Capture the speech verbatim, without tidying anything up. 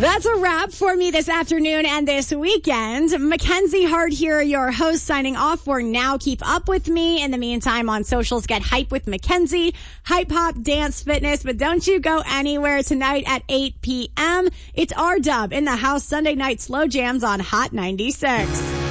That's a wrap for me this afternoon and this weekend. Mackenzie Hart here, your host, signing off for now. Keep up with me. In the meantime, on socials, get hype with Mackenzie, Hype Hop, Dance, Fitness. But don't you go anywhere tonight at eight p.m. It's R-Dub in the house, Sunday night slow jams on Hot ninety-six.